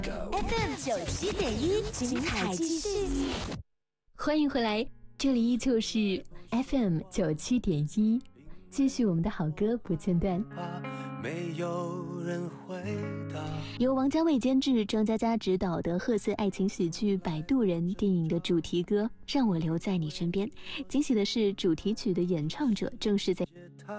FM97.1，精彩继续。 欢迎回来，这里依旧是 FM97.1，继续我们的好歌不间断。 没有人回答。 由王家卫监制、张嘉佳执导的贺岁爱情喜剧《摆渡人》电影的主题歌《让我留在你身边》。惊喜的是，主题曲的演唱者正是在